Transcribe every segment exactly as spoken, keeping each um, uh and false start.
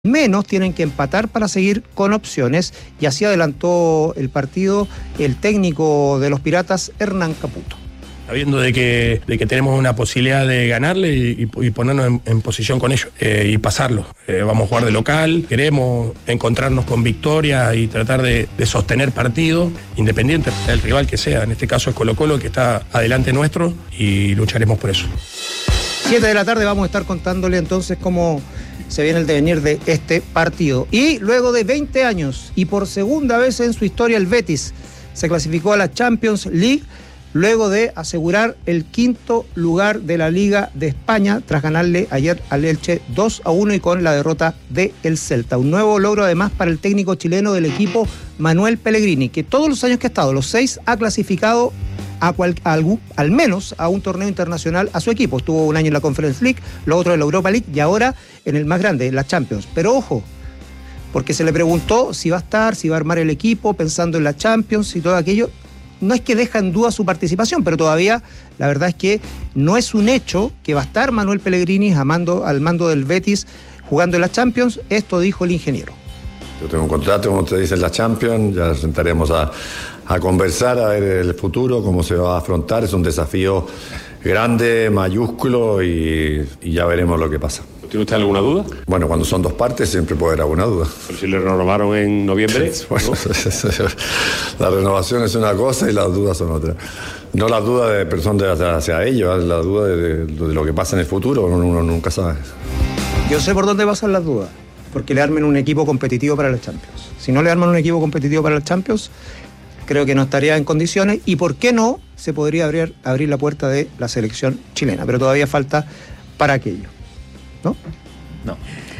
menos tienen que empatar para seguir con opciones, y así adelantó el partido el técnico de los Piratas, Hernán Caputo. Sabiendo de que, de que tenemos una posibilidad de ganarle y, y ponernos en, en posición con ellos eh, y pasarlo. Eh, vamos a jugar de local, queremos encontrarnos con victoria y tratar de, de sostener partido, independiente del rival que sea. En este caso es Colo-Colo, que está adelante nuestro, y lucharemos por eso. Siete de la tarde vamos a estar contándole entonces cómo se viene el devenir de este partido. Y luego de veinte años y por segunda vez en su historia, el Betis se clasificó a la Champions League luego de asegurar el quinto lugar de la Liga de España tras ganarle ayer al Elche dos a uno y con la derrota de el Celta. Un nuevo logro además para el técnico chileno del equipo, Manuel Pellegrini, que todos los años que ha estado, los seis, ha clasificado a cual, a algún, al menos a un torneo internacional a su equipo. Estuvo un año en la Conference League, lo otro en la Europa League y ahora en el más grande, en la Champions. Pero ojo, porque se le preguntó si va a estar, si va a armar el equipo pensando en la Champions y todo aquello. No es que deja en duda su participación, pero todavía la verdad es que no es un hecho que va a estar Manuel Pellegrini al mando, al mando del Betis jugando en la Champions. Esto dijo el ingeniero. Yo tengo un contrato, como usted dice, en la Champions, ya sentaremos a, a conversar, a ver el futuro, cómo se va a afrontar. Es un desafío grande, mayúsculo, y, y ya veremos lo que pasa. ¿Tiene usted alguna duda? Bueno, cuando son dos partes siempre puede haber alguna duda. Pero si le renovaron en noviembre. Bueno, ¿no? La renovación es una cosa y las dudas son otra. No las dudas de personas hacia, hacia ellos, la duda de, de, de lo que pasa en el futuro, uno, uno nunca sabe. Yo sé por dónde pasan las dudas, porque le armen un equipo competitivo para la Champions. Si no le arman un equipo competitivo para la Champions, creo que no estaría en condiciones, y por qué no se podría abrir, abrir la puerta de la selección chilena, pero todavía falta para aquello. ¿No? No.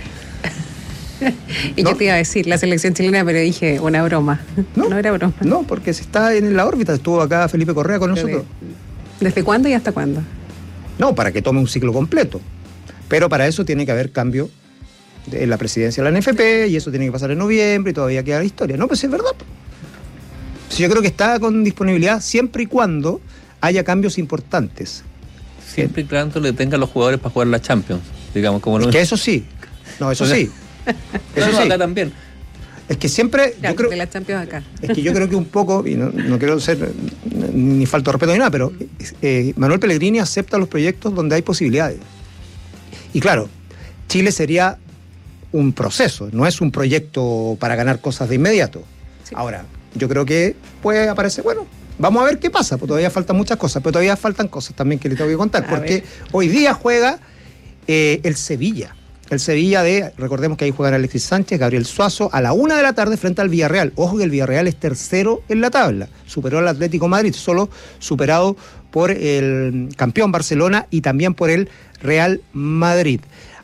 Y ¿no? Yo te iba a decir la selección chilena, pero dije una broma. No, no era broma. No, porque se está en la órbita. Estuvo acá Felipe Correa con pero nosotros. De, ¿Desde cuándo y hasta cuándo? No, para que tome un ciclo completo. Pero para eso tiene que haber cambio en la presidencia de la N F P, y eso tiene que pasar en noviembre, y todavía queda la historia. No, pues es verdad. Yo creo que está con disponibilidad siempre y cuando haya cambios importantes. Siempre y cuando le tengan los jugadores para jugar la Champions, digamos, como es no que eso sí, no, eso sí. Eso no, no, sí. Acá también. Es que siempre. Claro, yo creo, de la Champions acá. Es que yo creo que un poco, y no, no quiero ser ni falto de respeto ni nada, pero eh, Manuel Pellegrini acepta los proyectos donde hay posibilidades. Y claro, Chile sería un proceso, no es un proyecto para ganar cosas de inmediato. Sí. Ahora, yo creo que puede aparecer, bueno. Vamos a ver qué pasa, porque todavía faltan muchas cosas, pero todavía faltan cosas también que les tengo que contar, a porque ver. Hoy día juega eh, el Sevilla. El Sevilla de, recordemos que ahí juegan Alexis Sánchez, Gabriel Suazo, a la una de la tarde frente al Villarreal. Ojo que el Villarreal es tercero en la tabla, superó al Atlético Madrid, solo superado por el campeón Barcelona y también por el Real Madrid.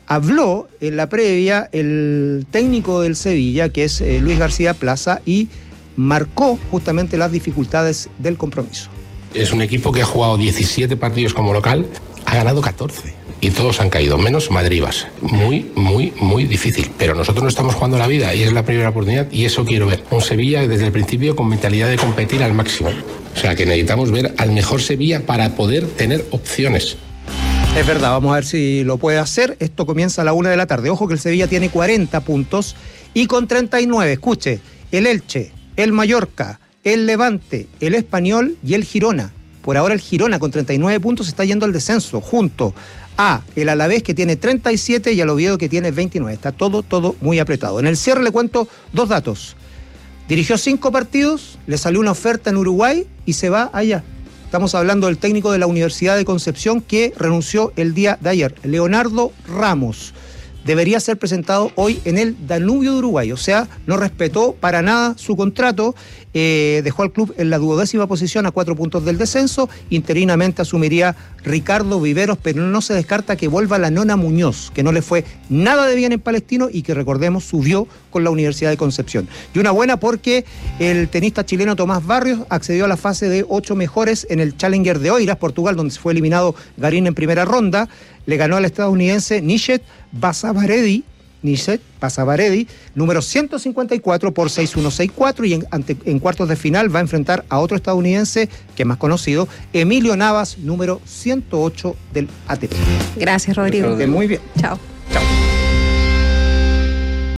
Habló en la previa el técnico del Sevilla, que es eh, Luis García Plaza, y marcó justamente las dificultades del compromiso. Es un equipo que ha jugado diecisiete partidos como local, ha ganado catorce y todos han caído, menos Madrid-Barça. Muy, muy, muy difícil. Pero nosotros no estamos jugando la vida y es la primera oportunidad y eso quiero ver. Un Sevilla desde el principio con mentalidad de competir al máximo. O sea que necesitamos ver al mejor Sevilla para poder tener opciones. Es verdad, vamos a ver si lo puede hacer. Esto comienza a la una de la tarde. Ojo que el Sevilla tiene cuarenta puntos y con treinta y nueve, escuche, el Elche, el Mallorca, el Levante, el Español y el Girona. Por ahora el Girona con treinta y nueve puntos está yendo al descenso, junto a el Alavés, que tiene treinta y siete, y al Oviedo, que tiene veintinueve. Está todo, todo muy apretado. En el cierre le cuento dos datos. Dirigió cinco partidos, le salió una oferta en Uruguay y se va allá. Estamos hablando del técnico de la Universidad de Concepción, que renunció el día de ayer, Leonardo Ramos. Debería ser presentado hoy en el Danubio de Uruguay, o sea, no respetó para nada su contrato, eh, dejó al club en la duodécima posición a cuatro puntos del descenso, interinamente asumiría Ricardo Viveros, pero no se descarta que vuelva la Nona Muñoz, que no le fue nada de bien en Palestino y que, recordemos, subió con la Universidad de Concepción. Y una buena porque el tenista chileno Tomás Barrios accedió a la fase de ocho mejores en el Challenger de Oeiras, Portugal, donde fue eliminado Garín en primera ronda. Le ganó al estadounidense Nishet Basavaredi, Nishet Basavaredi, número ciento cincuenta y cuatro por seis uno seis cuatro, y en, ante, en cuartos de final va a enfrentar a otro estadounidense que es más conocido, Emilio Navas, número ciento ocho del A T P. Gracias, Rodrigo. Muy bien. Chao. Chao.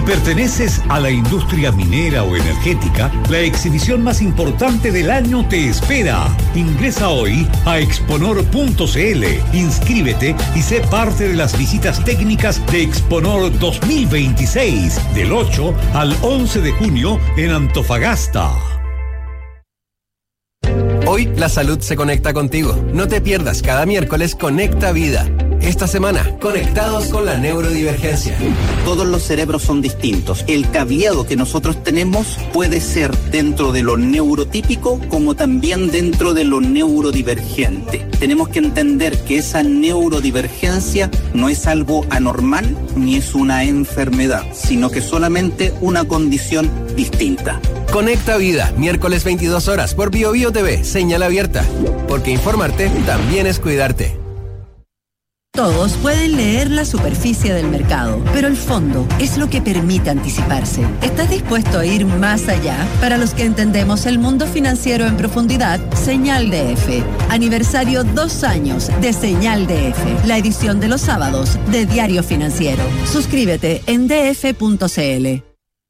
¿Perteneces a la industria minera o energética? La exhibición más importante del año te espera. Ingresa hoy a exponor punto c l, inscríbete y sé parte de las visitas técnicas de Exponor dos mil veintiséis, del ocho al once de junio en Antofagasta. Hoy la salud se conecta contigo. No te pierdas cada miércoles Conecta Vida. Esta semana, conectados con la neurodivergencia. Todos los cerebros son distintos. El cableado que nosotros tenemos puede ser dentro de lo neurotípico como también dentro de lo neurodivergente. Tenemos que entender que esa neurodivergencia no es algo anormal ni es una enfermedad, sino que solamente una condición distinta. Conecta Vida, miércoles veintidós horas por Bio Bio T V, señal abierta. Porque informarte también es cuidarte. Todos pueden leer la superficie del mercado, pero el fondo es lo que permite anticiparse. ¿Estás dispuesto a ir más allá? Para los que entendemos el mundo financiero en profundidad, Señal D F. Aniversario dos años de Señal D F, la edición de los sábados de Diario Financiero. Suscríbete en d f punto c l.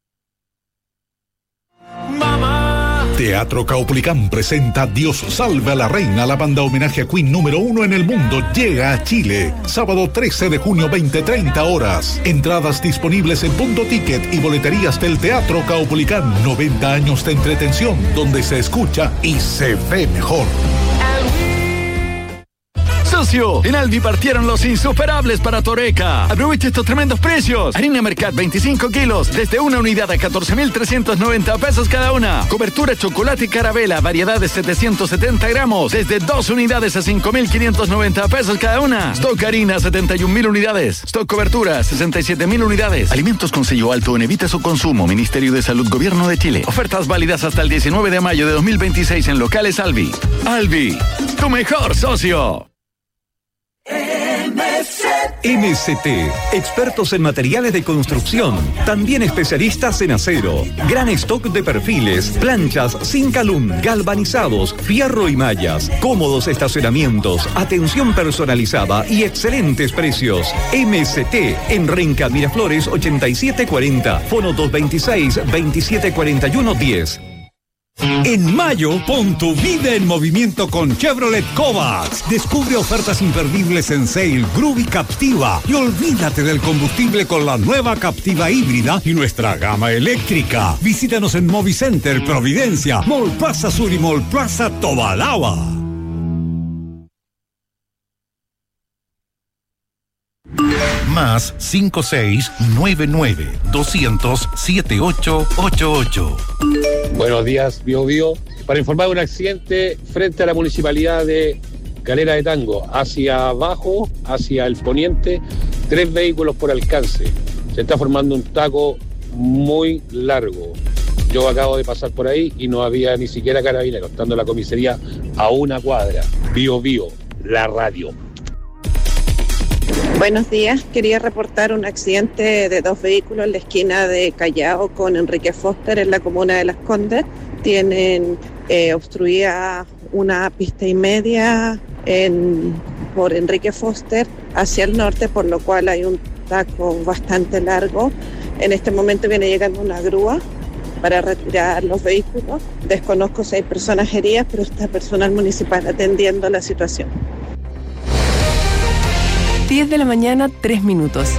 Teatro Caupolicán presenta Dios salve a la reina. La banda homenaje a Queen número uno en el mundo llega a Chile. Sábado trece de junio, veinte treinta horas. Entradas disponibles en Punto Ticket y boleterías del Teatro Caupolicán. noventa años de entretención donde se escucha y se ve mejor. Socio, en Alvi partieron los insuperables para Toreca. Aprovecha estos tremendos precios. Harina Mercat veinticinco kilos, desde una unidad a catorce mil trescientos noventa pesos cada una. Cobertura chocolate y carabela, variedad de setecientos setenta gramos, desde dos unidades a cinco mil quinientos noventa pesos cada una. Stock harina, setenta y un mil unidades. Stock cobertura, sesenta y siete mil unidades. Alimentos con sello alto en evita su consumo. Ministerio de Salud, Gobierno de Chile. Ofertas válidas hasta el diecinueve de mayo de dos mil veintiséis en locales Alvi. Alvi, tu mejor socio. M C T, expertos en materiales de construcción, también especialistas en acero. Gran stock de perfiles, planchas, zinc alum, galvanizados, fierro y mallas, cómodos estacionamientos, atención personalizada y excelentes precios. M C T en Renca Miraflores ochenta y siete cuarenta, fono dos veintiséis, veintisiete cuarenta y uno diez. En mayo, pon tu vida en movimiento con Chevrolet Kovacs. Descubre ofertas imperdibles en Sail, Groove y Captiva. Y olvídate del combustible con la nueva Captiva híbrida y nuestra gama eléctrica. Visítanos en Movicenter, Providencia, Mall Plaza Sur y Mall Plaza Tobalaba. Más cinco seis nueve nueve doscientos siete ocho ocho ocho. Buenos días, Bio Bio. Para informar de un accidente frente a la municipalidad de Calera de Tango, hacia abajo, hacia el poniente, tres vehículos por alcance. Se está formando un taco muy largo. Yo acabo de pasar por ahí y no había ni siquiera carabineros, estando la comisaría a una cuadra. Bio Bio, la radio. Buenos días, quería reportar un accidente de dos vehículos en la esquina de Callao con Enrique Foster en la comuna de Las Condes. Tienen eh, obstruida una pista y media en, por Enrique Foster hacia el norte, por lo cual hay un taco bastante largo. En este momento viene llegando una grúa para retirar los vehículos. Desconozco si hay personas heridas, pero está personal municipal atendiendo la situación. diez de la mañana, tres minutos.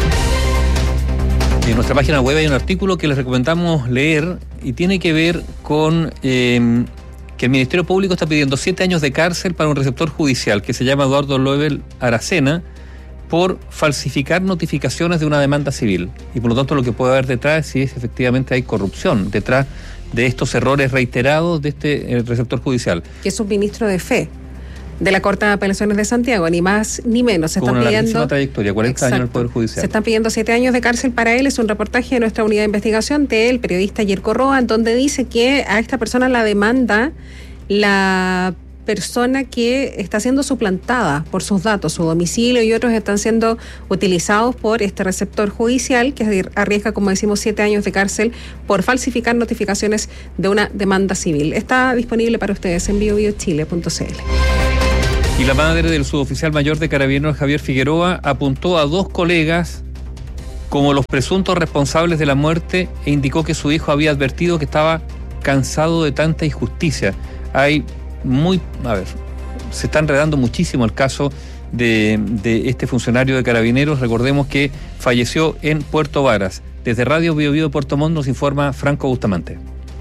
En nuestra página web hay un artículo que les recomendamos leer y tiene que ver con eh, que el Ministerio Público está pidiendo siete años de cárcel para un receptor judicial que se llama Eduardo Loebel Aracena por falsificar notificaciones de una demanda civil. Y por lo tanto lo que puede haber detrás es si es, efectivamente hay corrupción detrás de estos errores reiterados de este eh, receptor judicial. Que es un ministro de fe de la Corte de Apelaciones de Santiago, ni más ni menos. Se con están una pidiendo larguísima trayectoria, cuarenta Exacto. años en el Poder Judicial. Se están pidiendo siete años de cárcel para él. Es un reportaje de nuestra unidad de investigación del periodista Yerko Roa, donde dice que a esta persona la demanda la persona que está siendo suplantada por sus datos, su domicilio y otros están siendo utilizados por este receptor judicial que arriesga, como decimos, siete años de cárcel por falsificar notificaciones de una demanda civil. Está disponible para ustedes en bio bio chile punto c l. Y la madre del suboficial mayor de Carabineros, Javier Figueroa, apuntó a dos colegas como los presuntos responsables de la muerte e indicó que su hijo había advertido que estaba cansado de tanta injusticia. Hay muy, a ver, se está enredando muchísimo el caso de, de este funcionario de Carabineros. Recordemos que falleció en Puerto Varas. Desde Radio Bio Bio de Puerto Montt nos informa Franco Bustamante.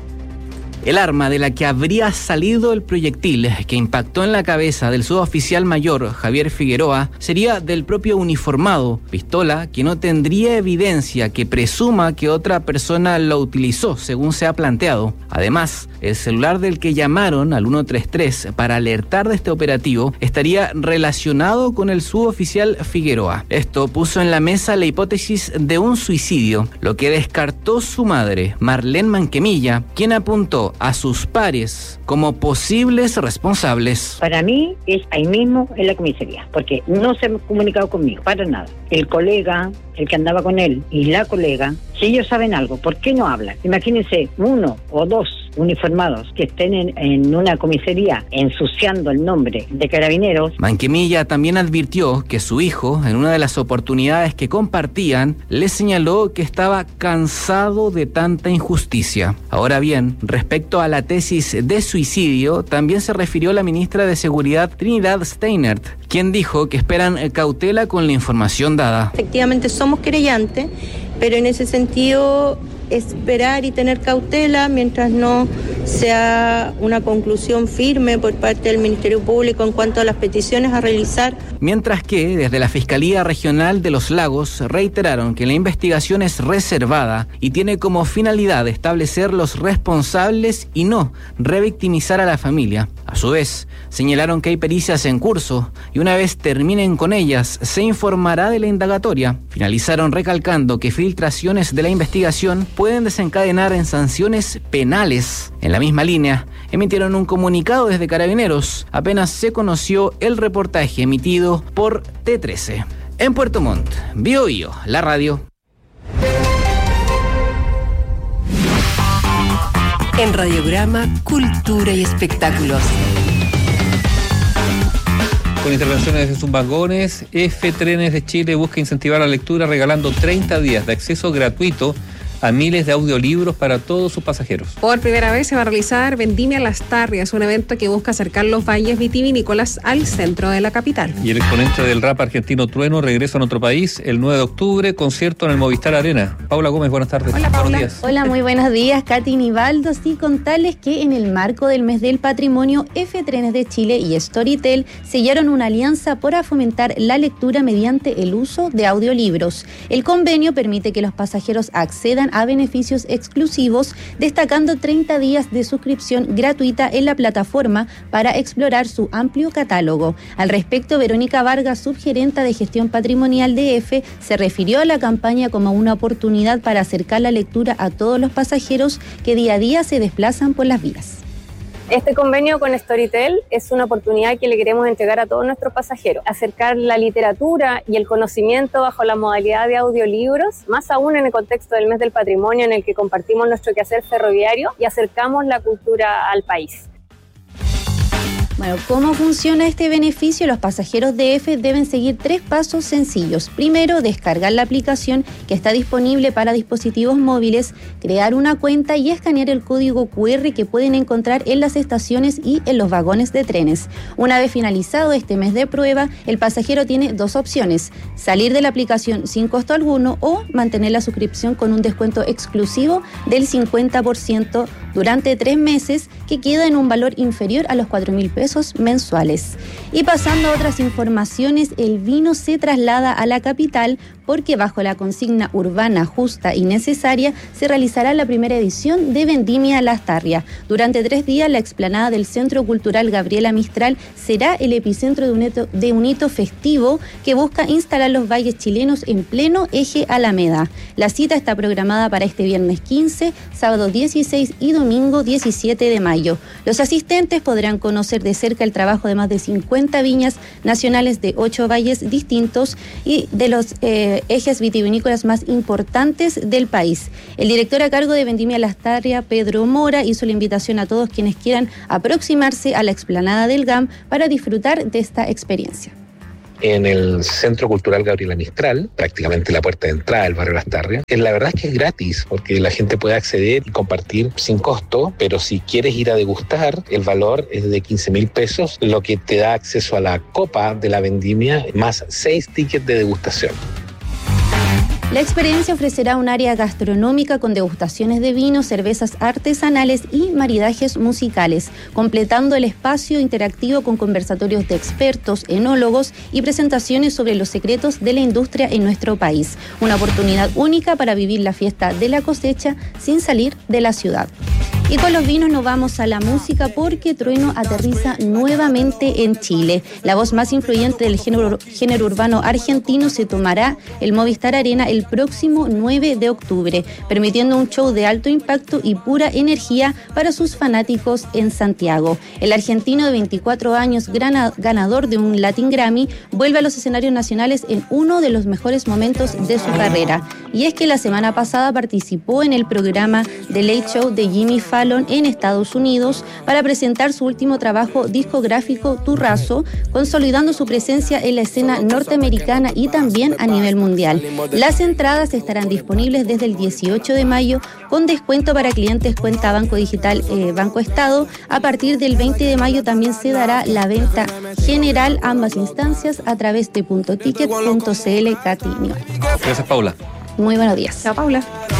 El arma de la que habría salido el proyectil que impactó en la cabeza del suboficial mayor Javier Figueroa sería del propio uniformado, pistola que no tendría evidencia que presuma que otra persona lo utilizó, según se ha planteado. Además, el celular del que llamaron al ciento treinta y tres para alertar de este operativo estaría relacionado con el suboficial Figueroa. Esto puso en la mesa la hipótesis de un suicidio, lo que descartó su madre, Marlene Manquemilla, quien apuntó a sus pares como posibles responsables. Para mí es ahí mismo en la comisaría, porque no se han comunicado conmigo, para nada. El colega, el que andaba con él y la colega, si ellos saben algo, ¿por qué no hablan? Imagínense uno o dos uniformados que estén en, en una comisaría ensuciando el nombre de Carabineros. Manquemilla también advirtió que su hijo, en una de las oportunidades que compartían, le señaló que estaba cansado de tanta injusticia. Ahora bien, respecto a la tesis de suicidio, también se refirió la ministra de Seguridad Trinidad Steinert, quien dijo que esperan cautela con la información dada. Efectivamente somos querellantes, pero en ese sentido esperar y tener cautela mientras no sea una conclusión firme por parte del Ministerio Público en cuanto a las peticiones a realizar. Mientras que desde la Fiscalía Regional de Los Lagos reiteraron que la investigación es reservada y tiene como finalidad establecer los responsables y no revictimizar a la familia. A su vez, señalaron que hay pericias en curso y una vez terminen con ellas se informará de la indagatoria. Finalizaron recalcando que filtraciones de la investigación pueden desencadenar en sanciones penales. En la misma línea, emitieron un comunicado desde Carabineros apenas se conoció el reportaje emitido por T trece. En Puerto Montt, Bio Bio, la radio. En Radiograma, Cultura y Espectáculos. Con intervenciones de Zumbangones, F Trenes de Chile busca incentivar la lectura regalando treinta días de acceso gratuito a miles de audiolibros para todos sus pasajeros. Por primera vez se va a realizar Vendimia Lastarria, es un evento que busca acercar los valles vitivinícolas al centro de la capital. Y el exponente del rap argentino Trueno regresa a nuestro país el nueve de octubre, concierto en el Movistar Arena. Paula Gómez, buenas tardes. Hola, Paula. Buenos días. Hola, muy buenos días, Katy Nivaldo. Sí, contarles que en el marco del mes del patrimonio, F Trenes de Chile y Storytel sellaron una alianza para fomentar la lectura mediante el uso de audiolibros. El convenio permite que los pasajeros accedan a beneficios exclusivos, destacando treinta días de suscripción gratuita en la plataforma para explorar su amplio catálogo. Al respecto, Verónica Vargas, subgerenta de gestión patrimonial de F, se refirió a la campaña como una oportunidad para acercar la lectura a todos los pasajeros que día a día se desplazan por las vías. Este convenio con Storytel es una oportunidad que le queremos entregar a todos nuestros pasajeros, acercar la literatura y el conocimiento bajo la modalidad de audiolibros, más aún en el contexto del mes del patrimonio en el que compartimos nuestro quehacer ferroviario y acercamos la cultura al país. Bueno, ¿cómo funciona este beneficio? Los pasajeros de F deben seguir tres pasos sencillos. Primero, descargar la aplicación que está disponible para dispositivos móviles, crear una cuenta y escanear el código cu erre que pueden encontrar en las estaciones y en los vagones de trenes. Una vez finalizado este mes de prueba, el pasajero tiene dos opciones: salir de la aplicación sin costo alguno o mantener la suscripción con un descuento exclusivo del cincuenta por ciento durante tres meses, que queda en un valor inferior a los cuatro mil pesos mensuales. Y pasando a otras informaciones, el vino se traslada a la capital porque bajo la consigna urbana justa y necesaria se realizará la primera edición de Vendimia Lastarria. Durante tres días la explanada del Centro Cultural Gabriela Mistral será el epicentro de un hito, de un hito festivo que busca instalar los valles chilenos en pleno eje Alameda. La cita está programada para este viernes quince, sábado dieciséis y domingo diecisiete de mayo. Los asistentes podrán conocer de cerca el trabajo de más de cincuenta viñas nacionales de ocho valles distintos y de los eh, ejes vitivinícolas más importantes del país. El director a cargo de Vendimia Lastarria, Pedro Mora, hizo la invitación a todos quienes quieran aproximarse a la explanada del G A M para disfrutar de esta experiencia. en el Centro Cultural Gabriela Mistral, prácticamente la puerta de entrada del barrio Lastarria. Eh, La verdad es que es gratis, porque la gente puede acceder y compartir sin costo, pero si quieres ir a degustar, el valor es de quince mil pesos, lo que te da acceso a la copa de la vendimia, más seis tickets de degustación. La experiencia ofrecerá un área gastronómica con degustaciones de vinos, cervezas artesanales y maridajes musicales, completando el espacio interactivo con conversatorios de expertos, enólogos y presentaciones sobre los secretos de la industria en nuestro país. Una oportunidad única para vivir la fiesta de la cosecha sin salir de la ciudad. Y con los vinos nos vamos a la música porque Trueno aterriza nuevamente en Chile. La voz más influyente del género, género urbano argentino se tomará el Movistar Arena el próximo nueve de octubre, permitiendo un show de alto impacto y pura energía para sus fanáticos en Santiago. El argentino de veinticuatro años, gran, ganador de un Latin Grammy, vuelve a los escenarios nacionales en uno de los mejores momentos de su carrera. Y es que la semana pasada participó en el programa The Late Show de Jimmy Fallon en Estados Unidos para presentar su último trabajo discográfico Turrazo, consolidando su presencia en la escena norteamericana y también a nivel mundial. Las entradas estarán disponibles desde el dieciocho de mayo con descuento para clientes cuenta Banco Digital eh, Banco Estado. A partir del veinte de mayo también se dará la venta general, ambas instancias a través de punto ticket punto cl Catinio. Gracias, Paula. Muy buenos días. Chao, Paula.